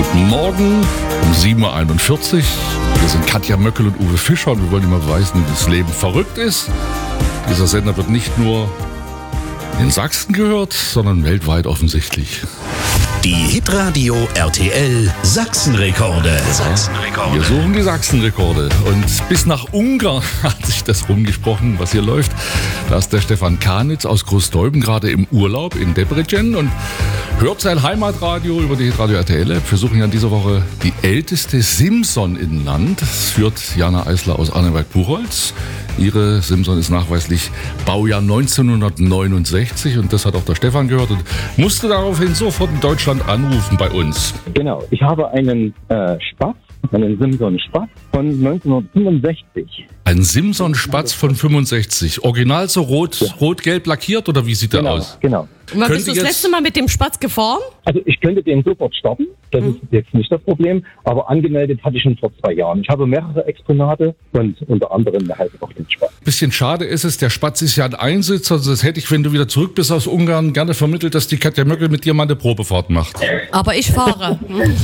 Guten Morgen um 7.41 Uhr. Wir sind Katja Möckel und Uwe Fischer und wir wollen immer beweisen, wie das Leben verrückt ist. Dieser Sender wird nicht nur in Sachsen gehört, sondern weltweit offensichtlich. Die Hitradio RTL Sachsenrekorde. Wir suchen die Sachsenrekorde. Und bis nach Ungarn hat sich das rumgesprochen, was hier läuft. Da ist der Stefan Kanitz aus Großdeuben gerade im Urlaub in Debrecen und hört sein Heimatradio über die Hitradio RTL App. Wir suchen ja in dieser Woche die älteste Simson in Land. Das führt Jana Eisler aus Arneberg-Buchholz. Ihre Simson ist nachweislich Baujahr 1969 und das hat auch der Stefan gehört und musste daraufhin sofort in Deutschland anrufen bei uns. Genau, ich habe einen Spatz, einen Simson-Spatz von 1965. Ein Simson-Spatz von 65. Original so rot-gelb lackiert oder wie sieht der aus? Genau. Und wann bist du das letzte Mal mit dem Spatz gefahren? Also ich könnte den sofort starten, das ist jetzt nicht das Problem, aber angemeldet hatte ich ihn vor 2 Jahren. Ich habe mehrere Exponate und unter anderem halt auch den Spatz. Bisschen schade ist es, der Spatz ist ja ein Einsitzer, also das hätte ich, wenn du wieder zurück bist aus Ungarn, gerne vermittelt, dass die Katja Möckel mit dir mal eine Probefahrt macht. Aber ich fahre.